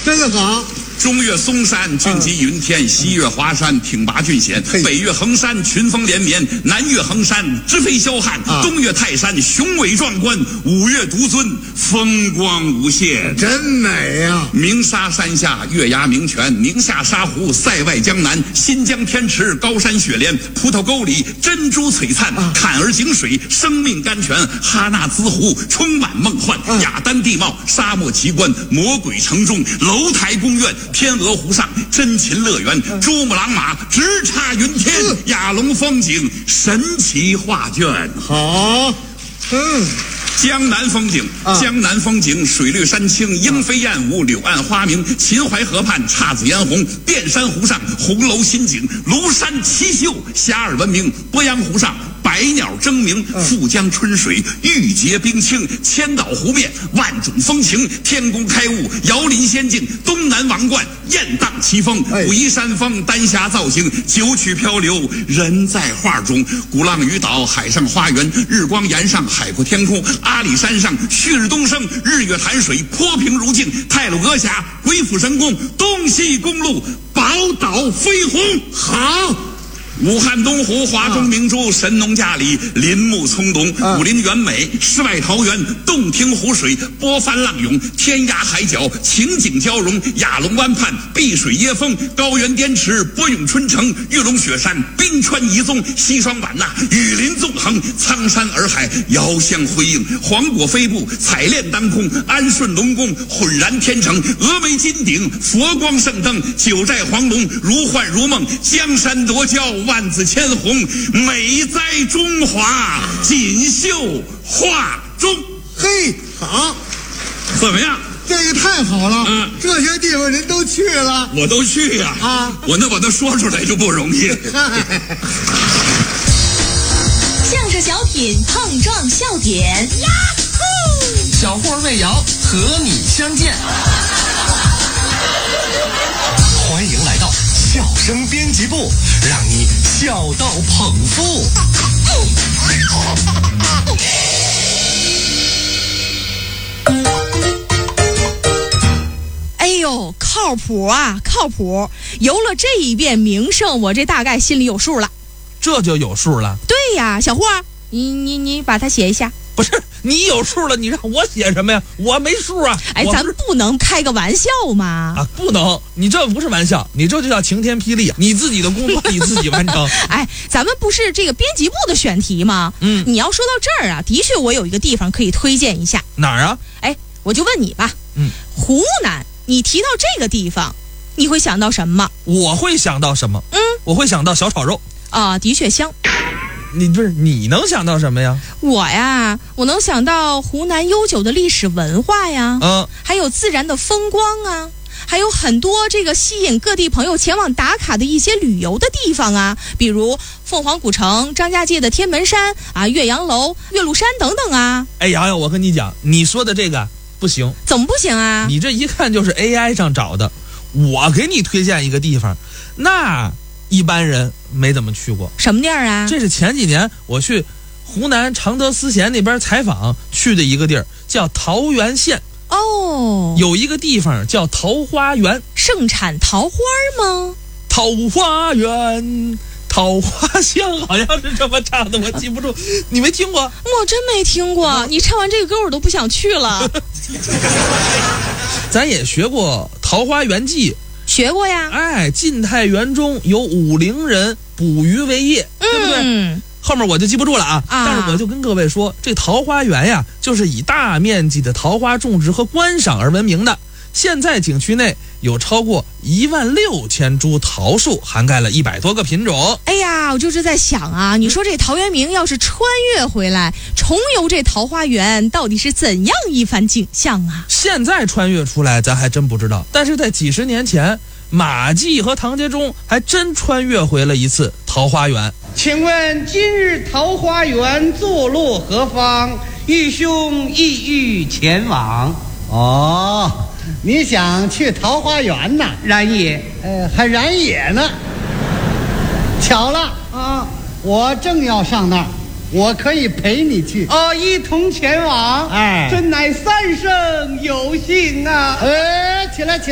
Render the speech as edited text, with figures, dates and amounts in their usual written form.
真的好。 中越嵩山俊极云天，西越华山挺拔峻险，北越衡山群峰连绵，南越衡山直飞霄汉，东越泰山雄伟壮观，五岳独尊风光无限， 真美呀！ 鸣沙山下月牙鸣泉，宁夏沙湖塞外江南，新疆天池高山雪莲，葡萄沟里珍珠璀璨，坎儿井水生命甘泉，哈纳兹湖充满梦幻，雅丹地貌沙漠奇观，魔鬼城中楼台宫苑，天鹅湖上真禽乐园，珠穆朗玛直插云天，雅龙风景神奇画卷。 好， 江南风景，江南风景，水绿山青，莺飞燕舞，柳暗花明。秦淮河畔姹紫嫣红，汴山湖上红楼新景，庐山奇秀，遐迩闻名。鄱阳湖上百鸟争鸣，富江春水玉洁冰清，千岛湖面万种风情，天宫开雾，遥林仙境，东南王冠雁荡奇峰，武夷山峰丹霞造型，九曲漂流人在画中。鼓浪屿岛海上花园，日光岩上海阔天空，阿里山上旭日东升，日月潭水波平如镜，太鲁阁峡鬼斧神工，东西公路宝岛飞鸿。 好。 武汉东湖华中明珠，神农架里林木葱茏，武林园美世外桃源，洞庭湖水波翻浪涌，天涯海角情景交融，雅龙湾畔碧水椰风，高原滇池波涌春城，玉龙雪山冰川遗踪，西双版纳雨林纵横，苍山洱海遥相辉映，黄果飞步彩炼当空，安顺龙宫浑然天成，峨眉金顶佛光圣灯，九寨黄龙如幻如梦，江山夺骄万紫千红，美在中华锦绣画中。 嘿，好， 怎么样？ 这个太好了，这些地方人都去了， 我都去呀！我能把它说出来就不容易。 相声小品碰撞笑点，呀呼！ 小霍魏瑶和你相见，欢迎来到笑声编辑部，让你笑到捧腹。 哎呦，靠谱啊，靠谱！游了这一遍名胜，我这大概心里有数了。 这就有数了？ 对呀，小霍，你把它写一下。 不是，你有数了，你让我写什么呀？我没数啊！ 哎，咱不能开个玩笑吗？ 啊，不能！你这不是玩笑，你这就叫晴天霹雳啊！你自己的工作你自己完成。 哎，咱们不是这个编辑部的选题吗？你要说到这儿啊，的确我有一个地方可以推荐一下。 哪儿啊？ 哎，我就问你吧。湖南，你提到这个地方，你会想到什么？ 我会想到什么？我会想到小炒肉。 啊，的确香。 你能想到什么呀？ 我能想到湖南悠久的历史文化呀，还有自然的风光啊，还有很多这个吸引各地朋友前往打卡的一些旅游的地方啊，比如凤凰古城、张家界的天门山啊、岳阳楼、岳麓山等等啊。 哎，瑶瑶，我跟你讲，你说的这个不行。 怎么不行啊？ 你这一看就是 AI 上找的。我给你推荐一个地方，那一般人没怎么去过。 什么地儿啊？ 这是前几年我去湖南常德思贤那边采访去的一个地儿，叫桃源县。有一个地方叫桃花源。 盛产桃花吗？ 桃花源，桃花香，好像是这么唱的，我记不住。你没听过？ 我真没听过。你唱完这个歌我都不想去了。 咱也学过《桃花源记》。 学过呀。 哎，晋太元中有50人捕鱼为业，对不对？后面我就记不住了啊。但是我就跟各位说，这桃花源呀，就是以大面积的桃花种植和观赏而闻名的。现在景区内有超过16000株桃树，涵盖了100多个品种。 哎呀，我就是在想啊，你说这陶渊明要是穿越回来重游这桃花源，到底是怎样一番景象啊？ 现在穿越出来咱还真不知道，但是在几十年前，马季和唐杰忠还真穿越回了一次桃花源。 请问今日桃花源坐落何方？愚兄意欲前往。 你想去桃花源呐？ 然也。 还然也呢。巧了啊，我正要上那儿，我可以陪你去。 一同前往。 哎， 真乃三生有幸啊！ 起来。